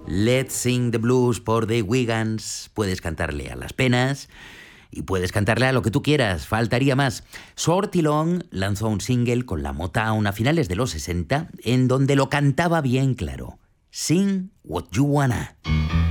Let's Sing the Blues por The Wiggins. Puedes cantarle a las penas y puedes cantarle a lo que tú quieras, faltaría más. Shorty Long lanzó un single con la Motown a finales de los 60 en donde lo cantaba bien claro. Sing What You Wanna.